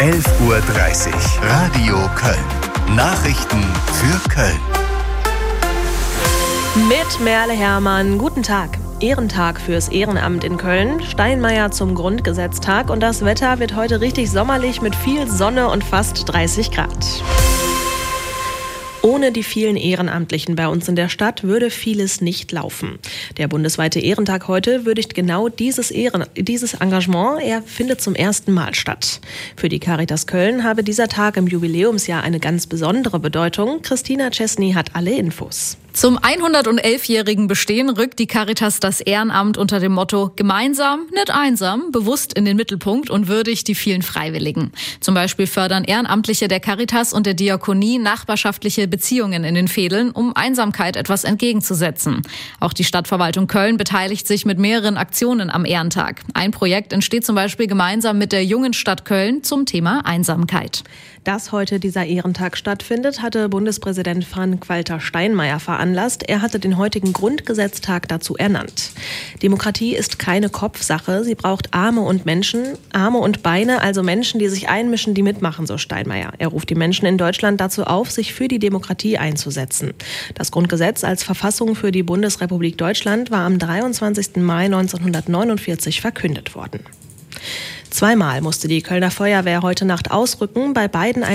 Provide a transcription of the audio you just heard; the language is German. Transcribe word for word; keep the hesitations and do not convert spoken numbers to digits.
elf Uhr dreißig. Radio Köln. Nachrichten für Köln. Mit Merle Herrmann. Guten Tag. Ehrentag fürs Ehrenamt in Köln, Steinmeier zum Grundgesetztag und das Wetter wird heute richtig sommerlich mit viel Sonne und fast dreißig Grad. Ohne die vielen Ehrenamtlichen bei uns in der Stadt würde vieles nicht laufen. Der bundesweite Ehrentag heute würdigt genau dieses, Ehren, dieses Engagement. Er findet zum ersten Mal statt. Für die Caritas Köln habe dieser Tag im Jubiläumsjahr eine ganz besondere Bedeutung. Christina Chesney hat alle Infos. Zum hundertelfjährigen Bestehen rückt die Caritas das Ehrenamt unter dem Motto Gemeinsam, nicht einsam, bewusst in den Mittelpunkt und würdigt die vielen Freiwilligen. Zum Beispiel fördern Ehrenamtliche der Caritas und der Diakonie nachbarschaftliche Beziehungen in den Vedeln, um Einsamkeit etwas entgegenzusetzen. Auch die Stadtverwaltung Köln beteiligt sich mit mehreren Aktionen am Ehrentag. Ein Projekt entsteht zum Beispiel gemeinsam mit der jungen Stadt Köln zum Thema Einsamkeit. Dass heute dieser Ehrentag stattfindet, hatte Bundespräsident Frank-Walter Steinmeier veranlasst. Er hatte den heutigen Grundgesetztag dazu ernannt. Demokratie ist keine Kopfsache. Sie braucht Arme und Menschen, Arme und Beine, also Menschen, die sich einmischen, die mitmachen, so Steinmeier. Er ruft die Menschen in Deutschland dazu auf, sich für die Demokratie einzusetzen. Das Grundgesetz als Verfassung für die Bundesrepublik Deutschland war am dreiundzwanzigsten Mai neunzehnhundertneunundvierzig verkündet worden. Zweimal musste die Kölner Feuerwehr heute Nacht ausrücken. Bei beiden